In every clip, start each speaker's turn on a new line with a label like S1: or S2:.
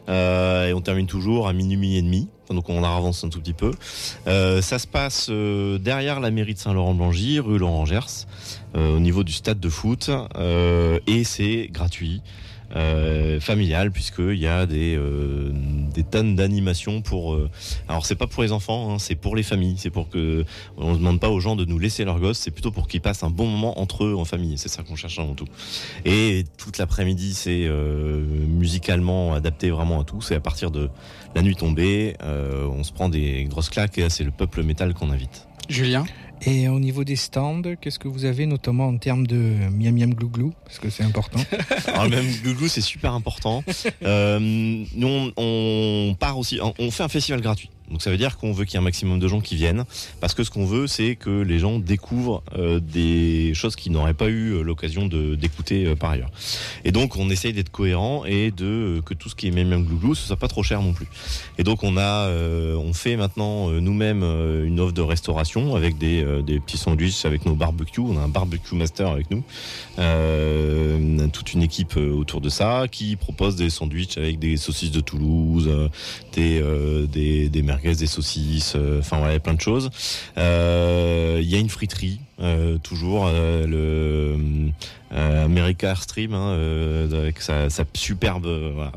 S1: et on termine toujours à minuit et demi. Donc on la avance un tout petit peu. Ça se passe derrière la mairie de Saint-Laurent-de-Blangy, rue Laurent Gers, au niveau du stade de foot, et c'est gratuit. Familial, puisqu'il y a des tonnes d'animations pour alors c'est pas pour les enfants, hein, c'est pour les familles, c'est pour que on ne demande pas aux gens de nous laisser leurs gosses, c'est plutôt pour qu'ils passent un bon moment entre eux en famille, c'est ça qu'on cherche avant tout. Et toute l'après-midi c'est musicalement adapté vraiment à tout, c'est à partir de la nuit tombée, on se prend des grosses claques et c'est le peuple métal qu'on invite.
S2: Julien ?
S3: Et au niveau des stands, qu'est-ce que vous avez notamment en termes de miam miam glou glou, parce que c'est important.
S1: Alors même glou glou c'est super important. Nous on part aussi, on fait un festival gratuit. Donc ça veut dire qu'on veut qu'il y ait un maximum de gens qui viennent, parce que ce qu'on veut c'est que les gens découvrent des choses qu'ils n'auraient pas eu l'occasion d'écouter par ailleurs. Et donc on essaye d'être cohérent et que tout ce qui est miam miam glou glou ce soit pas trop cher non plus. Et donc on fait maintenant nous-mêmes une offre de restauration avec des petits sandwichs avec nos barbecues. On a un barbecue master avec nous, toute une équipe autour de ça qui propose des sandwichs avec des saucisses de Toulouse, des merguez, des saucisses, enfin ouais, plein de choses. Il y a une friterie toujours, le America Airstream, avec sa superbe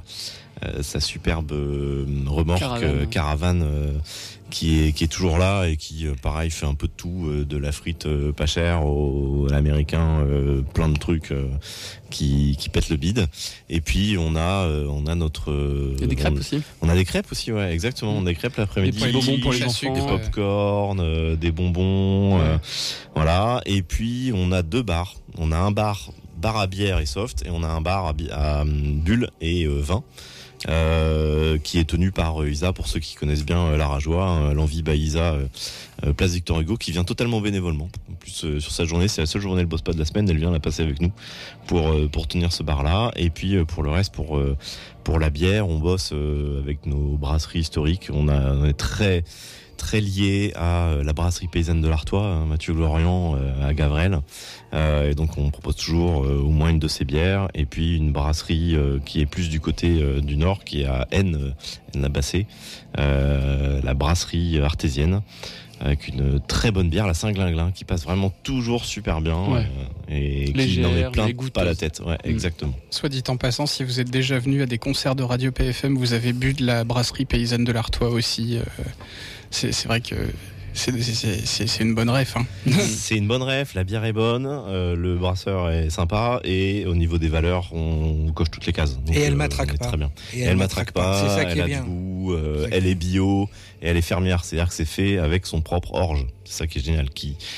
S1: remorque caravane qui est toujours là et qui pareil fait un peu de tout, de la frite pas chère à l'américain, plein de trucs qui pètent le bide. Et puis on a notre
S2: il y a des crêpes aussi.
S1: On a des crêpes aussi, ouais, exactement. On a des crêpes l'après-midi,
S2: des bonbons pour les enfants,
S1: des pop-corn, des bonbons, voilà. Et puis on a deux bars. On a un bar à bière et soft, et on a un bar à bulles et vin. Qui est tenu par Isa, pour ceux qui connaissent bien la Rajoie, l'Envie by Isa, place Victor Hugo, qui vient totalement bénévolement. En plus sur sa journée, c'est la seule journée elle bosse pas de la semaine, elle vient la passer avec nous pour tenir ce bar là. Et puis pour le reste, pour la bière, on bosse avec nos brasseries historiques. On est très très lié à la brasserie paysanne de l'Artois, Mathieu Glorian, à Gavrel, et donc on propose toujours au moins une de ces bières, et puis une brasserie qui est plus du côté du nord, qui est à Aisne-la-Bassée, la brasserie artésienne, avec une très bonne bière, la Saint-Glinglin, qui passe vraiment toujours super bien, et qui n'en est plein pas la tête. Ouais, exactement.
S2: Soit dit en passant, si vous êtes déjà venu à des concerts de Radio PFM, vous avez bu de la brasserie paysanne de l'Artois aussi. C'est vrai que c'est une bonne ref. Hein.
S1: C'est une bonne ref, la bière est bonne, le brasseur est sympa, et au niveau des valeurs, on coche toutes les cases. Donc,
S3: et elle matraque pas.
S1: Très bien. Et elle matraque pas.
S3: C'est ça qui
S1: elle
S3: est
S1: a
S3: bien.
S1: Du goût, elle est bio et elle est fermière. C'est-à-dire que c'est fait avec son propre orge. C'est ça qui est génial.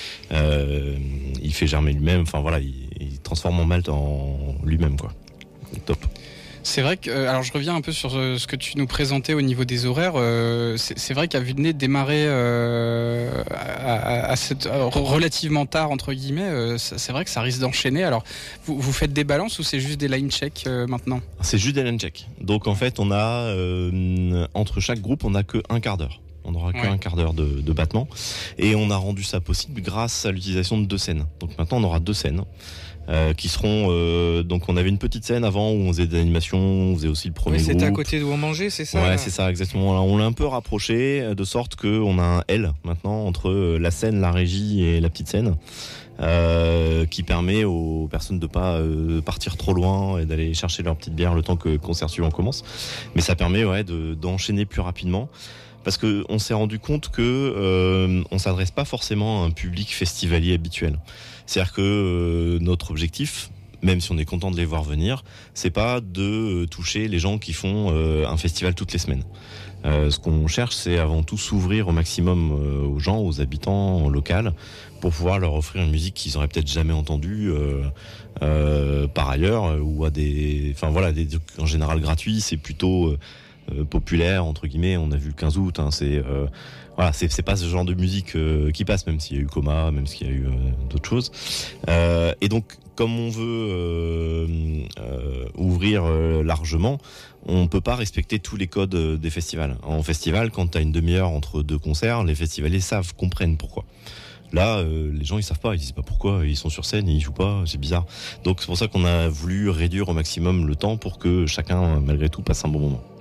S1: Il fait germer lui-même. Enfin voilà, il transforme en malt en lui-même, quoi. Top.
S2: C'est vrai que, alors je reviens un peu sur ce que tu nous présentais au niveau des horaires. C'est vrai qu'à vue de nez, démarrer relativement tard entre guillemets, c'est vrai que ça risque d'enchaîner. Alors, vous faites des balances ou c'est juste des line check maintenant ?
S1: C'est juste des line check. Donc en fait, on a entre chaque groupe, on n'a que un quart d'heure. On n'aura qu'un quart d'heure de battement, et on a rendu ça possible grâce à l'utilisation de 2 scènes. Donc maintenant, on aura 2 scènes. Qui seront donc on avait une petite scène avant où on faisait des animations, on faisait aussi le premier groupe.
S3: C'était à côté d'où on mangeait, c'est ça ?
S1: Ouais, c'est ça, exactement. On l'a un peu rapproché de sorte que on a un L maintenant entre la scène, la régie et la petite scène, qui permet aux personnes de pas partir trop loin et d'aller chercher leur petite bière le temps que le concert suivant commence. Mais ça permet d'enchaîner plus rapidement. Parce que on s'est rendu compte que on s'adresse pas forcément à un public festivalier habituel. C'est-à-dire que notre objectif, même si on est content de les voir venir, c'est pas de toucher les gens qui font un festival toutes les semaines. Ce qu'on cherche, c'est avant tout s'ouvrir au maximum aux gens, aux habitants locaux, pour pouvoir leur offrir une musique qu'ils auraient peut-être jamais entendue par ailleurs, ou à des trucs en général gratuits. C'est plutôt populaire entre guillemets. On a vu le 15 août, c'est pas ce genre de musique qui passe, même s'il y a eu Coma, même s'il y a eu d'autres choses, et donc comme on veut ouvrir largement, on peut pas respecter tous les codes des festivals. En festival, quand t'as une demi-heure entre 2 concerts, les festivaliers comprennent pourquoi. Là, les gens ils savent pas, ils disent pas pourquoi, ils sont sur scène et ils jouent pas, c'est bizarre. Donc c'est pour ça qu'on a voulu réduire au maximum le temps pour que chacun malgré tout passe un bon moment.